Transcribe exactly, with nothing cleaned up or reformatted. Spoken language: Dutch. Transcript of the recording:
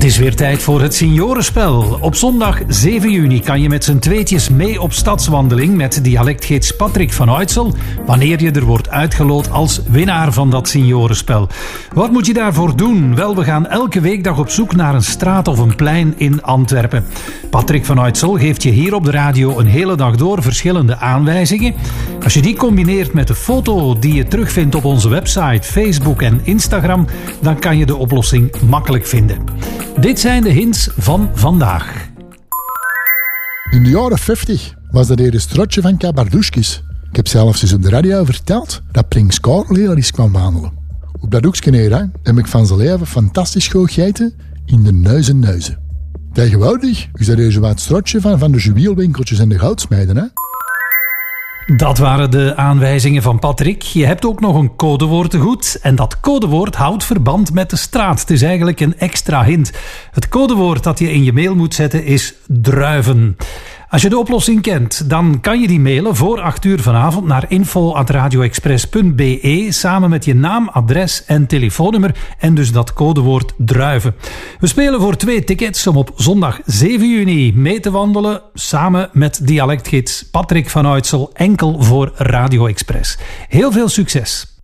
is weer tijd voor het seniorenspel. Op zondag zeven juni kan je met z'n tweetjes mee op stadswandeling met dialectgids Patrick van Uytsel, wanneer je er wordt uitgeloot als winnaar van dat seniorenspel. Wat moet je daarvoor doen? Wel, we gaan elke weekdag op zoek naar een straat of een plein in Antwerpen. Patrick van Uytsel geeft je hier op de radio een hele dag door verschillende aanwijzingen. Als je die combineert met de foto die je terugvindt op onze website, Facebook en Instagram, dan kan je de oplossing makkelijk vinden. Dit zijn de hints van vandaag. In de jaren vijftig was dat hier een strotje van Kabardouskis. Ik heb zelfs eens op de radio verteld dat Prins Karel hier eens kwam wandelen. Op dat hoekje hier hè, heb ik van zijn leven fantastisch goed gegeten in de Neuzen Neuzen. Tegenwoordig is dat hier zo wat strotje van, van de juweelwinkeltjes en de goudsmijden. Hè? Dat waren de aanwijzingen van Patrick. Je hebt ook nog een codewoord te goed. En dat codewoord houdt verband met de straat. Het is eigenlijk een extra hint. Het codewoord dat je in je mail moet zetten is druiven. Als je de oplossing kent, dan kan je die mailen voor acht uur vanavond naar info at radioexpress punt be samen met je naam, adres en telefoonnummer en dus dat codewoord druiven. We spelen voor twee tickets om op zondag zeven juni mee te wandelen samen met dialectgids Patrick van Uytsel enkel voor Radio Express. Heel veel succes!